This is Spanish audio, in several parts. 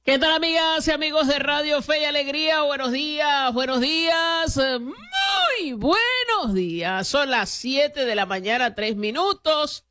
¿Qué tal, amigas y amigos de Radio Fe y Alegría? Buenos días, muy buenos días. Son las 7 de la mañana, 3 minutos.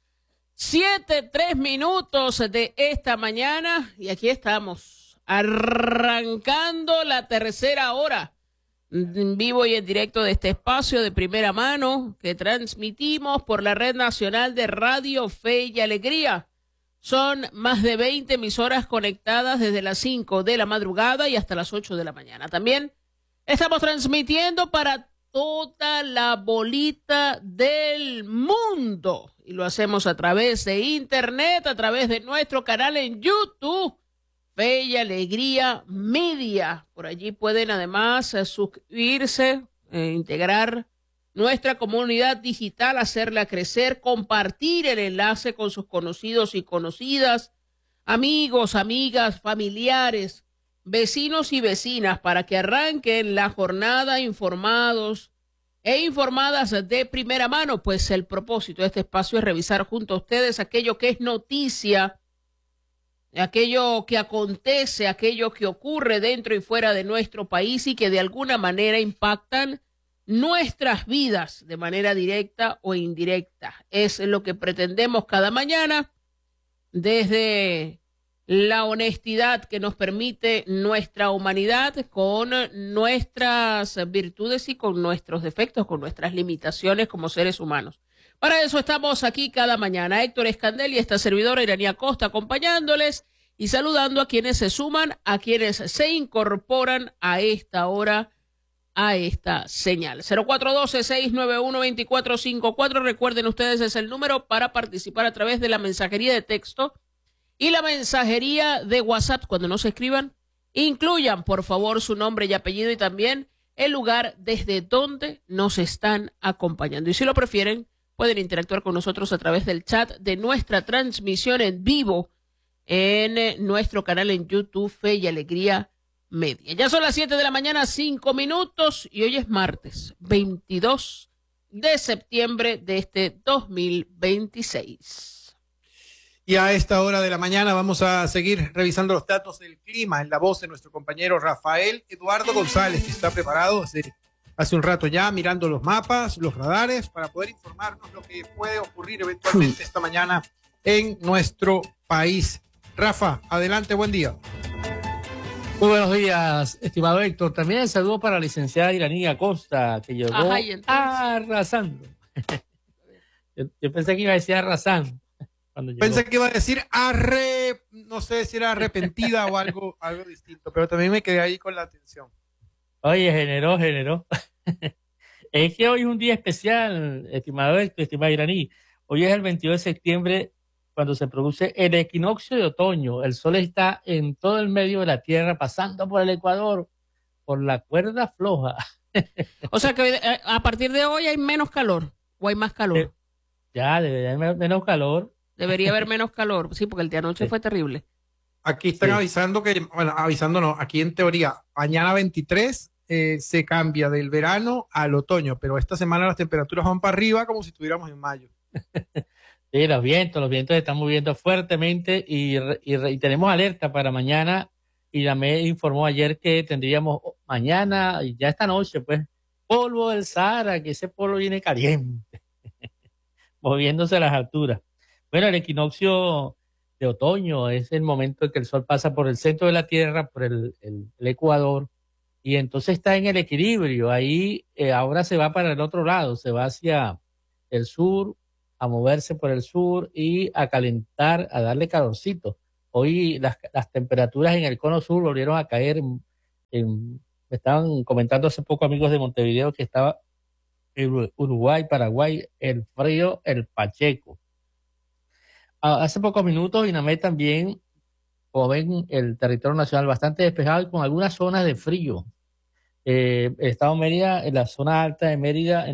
3 minutos de esta mañana. Y aquí estamos, arrancando la tercera hora, en vivo y en directo de este espacio de primera mano que transmitimos por la Red Nacional de Radio Fe y Alegría. Son más de 20 emisoras conectadas desde las 5 de la madrugada y hasta las 8 de la mañana. También estamos transmitiendo para toda la bolita del mundo. Y lo hacemos a través de internet, a través de nuestro canal en YouTube, Fe y Alegría Media. Por allí pueden además suscribirse, integrar nuestra comunidad digital, hacerla crecer, compartir el enlace con sus conocidos y conocidas, amigos, amigas, familiares, vecinos y vecinas, para que arranquen la jornada informados e informadas de primera mano. Pues el propósito de este espacio es revisar junto a ustedes aquello que es noticia, aquello que acontece, aquello que ocurre dentro y fuera de nuestro país y que de alguna manera impactan nuestras vidas de manera directa o indirecta. Es lo que pretendemos cada mañana desde la honestidad que nos permite nuestra humanidad, con nuestras virtudes y con nuestros defectos, con nuestras limitaciones como seres humanos. Para eso estamos aquí cada mañana. Héctor Escandel y esta servidora Iranía Costa acompañándoles y saludando a quienes se suman, a quienes se incorporan a esta hora, a esta señal. 0412-691-2454. Recuerden ustedes, es el número para participar a través de la mensajería de texto y la mensajería de WhatsApp. Cuando nos escriban, incluyan por favor su nombre y apellido y también el lugar desde donde nos están acompañando. Y si lo prefieren, pueden interactuar con nosotros a través del chat de nuestra transmisión en vivo en nuestro canal en YouTube, Fe y Alegría Media. Ya son las 7 de la mañana, 5 minutos, y hoy es martes 22 de septiembre de este 2026. Y a esta hora de la mañana vamos a seguir revisando los datos del clima en la voz de nuestro compañero Rafael Eduardo González, que está preparado hace un rato ya mirando los mapas, los radares, para poder informarnos lo que puede ocurrir eventualmente esta mañana en nuestro país. Rafa, adelante, buen día. Muy buenos días, estimado Héctor. También el saludo para la licenciada Iranía Costa, que llegó arrasando. Yo pensé que iba a decir arrasando. Pensé que iba a decir no sé si era arrepentida o algo distinto, pero también me quedé ahí con la atención. Oye, generó. Es que hoy es un día especial, estimado Héctor, estimada Iraní. Hoy es el 22 de septiembre, cuando se produce el equinoccio de otoño. El sol está en todo el medio de la tierra, pasando por el Ecuador, por la cuerda floja. O sea que a partir de hoy hay menos calor, o hay más calor. Ya, debería haber menos calor. Debería haber menos calor, sí, porque el día de anoche fue terrible. Aquí están avisando aquí en teoría, mañana 23 se cambia del verano al otoño, pero esta semana las temperaturas van para arriba como si estuviéramos en mayo. Sí, los vientos se están moviendo fuertemente y tenemos alerta para mañana. Y la me informó ayer que tendríamos mañana y ya esta noche, pues, polvo del Sahara, que ese polvo viene caliente, moviéndose a las alturas. Bueno, el equinoccio de otoño es el momento en que el sol pasa por el centro de la Tierra, por el Ecuador, y entonces está en el equilibrio. Ahí ahora se va para el otro lado, se va hacia el sur, a moverse por el sur y a calentar, a darle calorcito. Hoy las temperaturas en el cono sur volvieron a caer. Me estaban comentando hace poco amigos de Montevideo que estaba en Uruguay, Paraguay, el frío, el Pacheco. Hace pocos minutos INAMED también, como ven, el territorio nacional bastante despejado y con algunas zonas de frío. El estado de Mérida, en la zona alta de Mérida,